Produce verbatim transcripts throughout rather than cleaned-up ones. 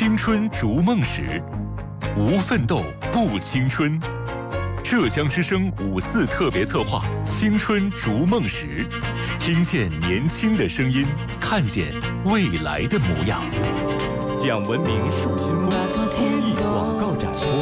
青春逐梦时，无奋斗不青春。浙江之声五四特别策划《青春逐梦时》，听见年轻的声音，看见未来的模样。讲文明树新风公益广告展播。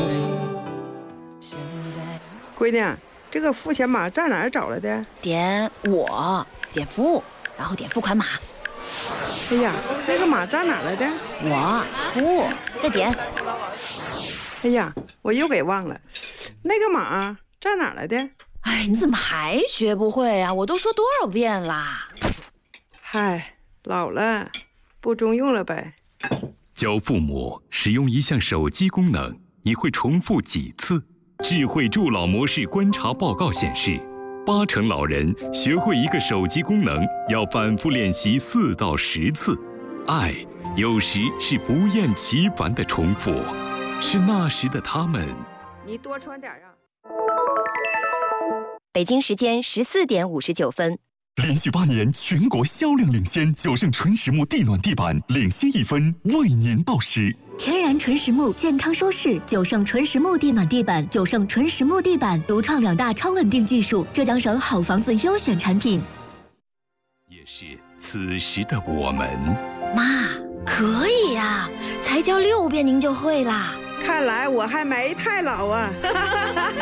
闺女，这个付钱码在哪儿找来的？ 点我，点服务，然后点付款码。 哎呀，那个码在哪儿来的？ 我服务，再点。 哎呀，我又给忘了，那个码在哪儿来的？ 哎，你怎么还学不会啊？我都说多少遍啦！ 嗨，老了，不中用了呗。 教父母使用一项手机功能，你会重复几次？智慧助老模式观察报告显示，八成老人学会一个手机功能要反复练习四到十次。爱有时是不厌其烦的重复，是那时的他们。 你多穿点啊。 北京时间十四点五十九分。 连续八年全国销量领先，九盛纯实木地暖地板领先一分，为您报时。 天然纯实木，健康舒适，九盛纯实木地暖地板，九盛纯实木地板独创两大超稳定技术，浙江省好房子优选产品。 也是此时的我们。 妈，可以呀、啊，才教六遍您就会啦。 看来我还没太老啊。